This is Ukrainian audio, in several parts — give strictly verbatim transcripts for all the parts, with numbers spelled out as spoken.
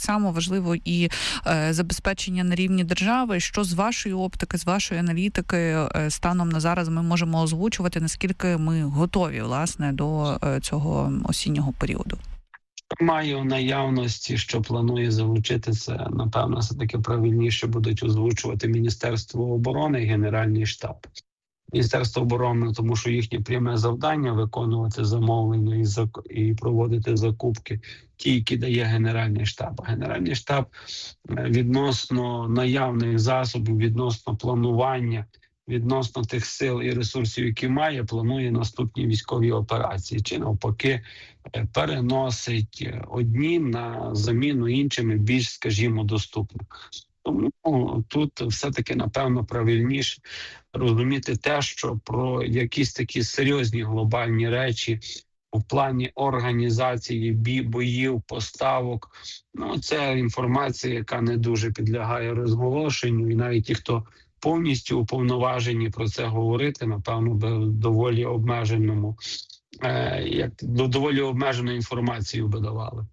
само важливо і забезпечення на рівні держави. Що з вашої оптики, з вашої аналітики станом на зараз ми можемо озвучувати, наскільки ми готові, власне, до цього осіннього періоду? Маю в наявності, що планує залучити це, напевно, все-таки правильніше будуть озвучувати Міністерство оборони і Генеральний штаб. Міністерство оборони, тому що їхнє пряме завдання виконувати замовлення і, зак... і проводити закупки, ті, які дає Генеральний штаб. А Генеральний штаб відносно наявних засобів, відносно планування, відносно тих сил і ресурсів, які має, планує наступні військові операції. Чи навпаки переносить одні на заміну іншими, більш, скажімо, доступних. Тому тут все-таки, напевно, правильніше розуміти те, що про якісь такі серйозні глобальні речі в плані організації боїв, поставок, ну, це інформація, яка не дуже підлягає розголошенню, і навіть ті, хто повністю уповноважені про це говорити, напевно, би доволі обмеженому, е, як доволі обмежену інформацію би давали.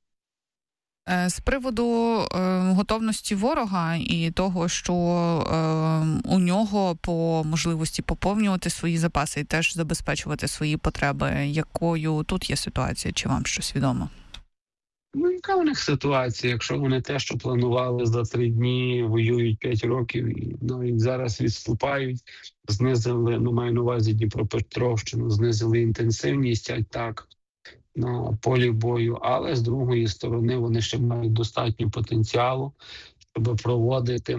З приводу е, готовності ворога і того, що е, у нього по можливості поповнювати свої запаси і теж забезпечувати свої потреби, якою тут є ситуація? Чи вам щось відомо? Ну, яка у них ситуація, якщо вони те, що планували за три дні, воюють п'ять років і навіть зараз відступають, знизили, ну, маю на увазі Дніпропетровщину, знизили інтенсивність атак на полі бою, але з другої сторони вони ще мають достатньо потенціалу, щоб проводити,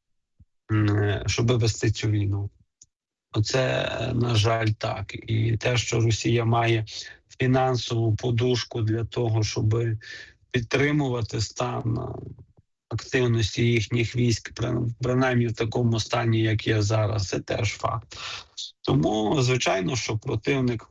щоб вести цю війну. Оце, на жаль, так. І те, що Росія має фінансову подушку для того, щоб підтримувати стан активності їхніх військ, принаймні в такому стані, як є зараз, це теж факт. Тому, звичайно, що противник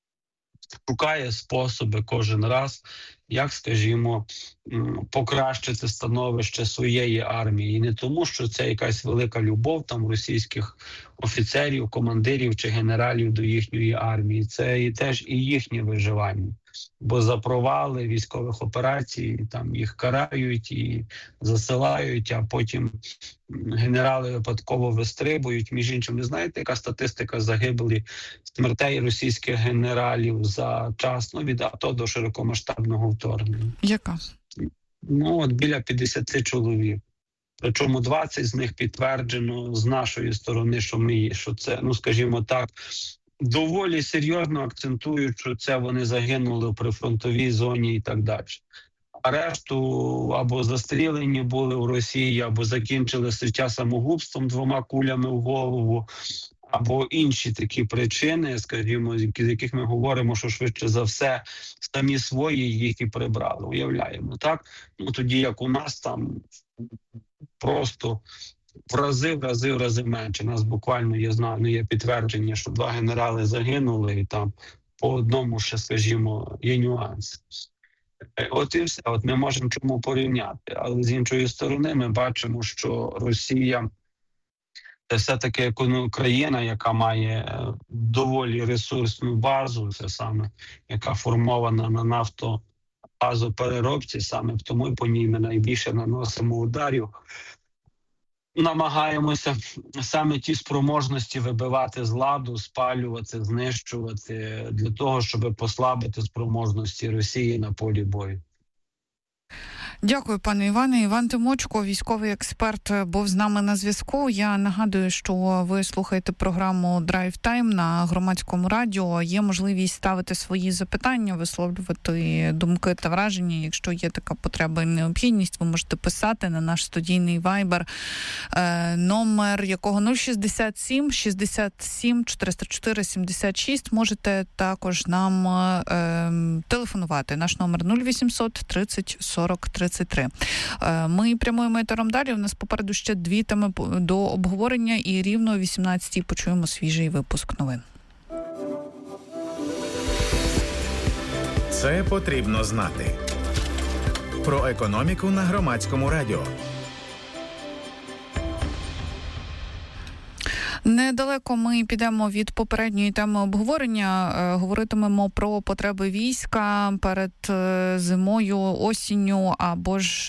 шукає способи кожен раз, як, скажімо, покращити становище своєї армії. І не тому, що це якась велика любов там російських офіцерів, командирів чи генералів до їхньої армії. Це і теж і їхнє виживання. Бо за провали військових операцій там їх карають і засилають, а потім генерали випадково вистрибують. Між іншим, ви знаєте, яка статистика загибелі смертей російських генералів за час, ну, від АТО до широкомасштабного вторгнення? Яка? Ну, от біля п'ятдесят чоловік. Причому двадцять з них підтверджено з нашої сторони, що ми, що це, ну, скажімо так, доволі серйозно акцентують, що це вони загинули в прифронтовій зоні і так далі. А решту або застрілені були в Росії, або закінчили життя самогубством двома кулями в голову, або інші такі причини, скажімо, з яких ми говоримо, що швидше за все самі свої їх і прибрали. Уявляємо, так? Ну тоді як у нас там просто в рази, в рази, в рази менше. У нас буквально є, знаю, є підтвердження, що два генерали загинули, і там по одному ще, скажімо, є нюанси. От і все. От ми можемо чому порівняти. Але з іншої сторони ми бачимо, що Росія – це все-таки країна, яка має доволі ресурсну базу, це саме, яка формована на нафтобазопереробці, саме тому по ній ми найбільше наносимо ударів. Намагаємося саме ті спроможності вибивати з ладу, спалювати, знищувати, для того, щоб послабити спроможності Росії на полі бою. Дякую, пане Іване. Іван Тимочко, військовий експерт, був з нами на зв'язку. Я нагадую, що ви слухаєте програму «Драйв Тайм» на Громадському радіо. Є можливість ставити свої запитання, висловлювати думки та враження. Якщо є така потреба і необхідність, ви можете писати на наш студійний вайбер, номер якого нуль шістдесят сім шістдесят сім чотириста чотири сімдесят шість. Можете також нам е, телефонувати. Наш номер нуль вісімсот тридцять сорок тридцять три. Ми прямуємо етером далі. У нас попереду ще дві теми до обговорення, і рівно о вісімнадцятій почуємо свіжий випуск новин. Це потрібно знати. Про економіку на Громадському радіо. Недалеко ми підемо від попередньої теми обговорення. Говоритимемо про потреби війська перед зимою, осінню або ж